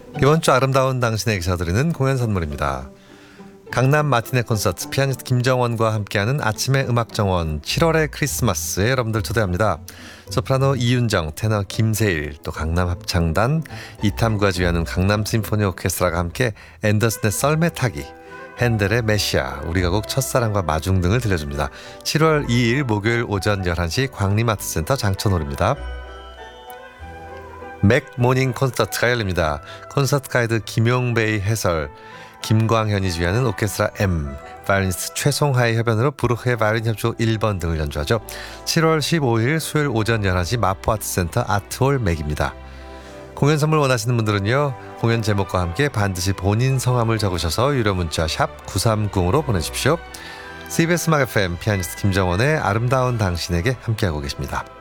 이번 주 아름다운 당신에게 드리는 공연 선물입니다. 강남 마티네 콘서트 피아니스트 김정원과 함께하는 아침의 음악 정원 7월의 크리스마스에 여러분들 초대합니다. 소프라노 이윤정, 테너 김세일, 또 강남 합창단, 이탐구가 지휘하는 강남 심포니 오케스트라가 함께 앤더슨의 썰매 타기, 핸델의 메시아, 우리 가곡 첫사랑과 마중 등을 들려줍니다. 7월 2일 목요일 오전 11시 광림아트센터 장천홀입니다. 맥 모닝 콘서트가 열립니다. 콘서트 가이드 김용배의 해설, 김광현이 지휘하는 오케스트라 M, 바이올리니스트 최송하의 협연으로 부르크의 바이올린 협주곡 1번 등을 연주하죠. 7월 15일 수요일 오전 11시 마포아트센터 아트홀 맥입니다. 공연 선물 원하시는 분들은요, 공연 제목과 함께 반드시 본인 성함을 적으셔서 유료 문자 샵 9390으로 보내주십시오. CBS 음악 FM 피아니스트 김정원의 아름다운 당신에게 함께하고 계십니다.